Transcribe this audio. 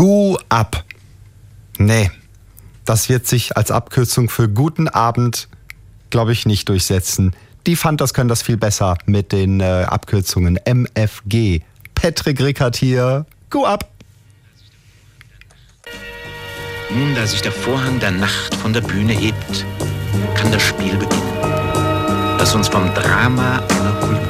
Gu ab. Nee, das wird sich als Abkürzung für guten Abend, glaube ich, nicht durchsetzen. Die Fantas können das viel besser mit den Abkürzungen MFG. Patrick Rickert hier. Gu ab. Nun, da sich der Vorhang der Nacht von der Bühne hebt, kann das Spiel beginnen, das uns vom Drama einer Kultur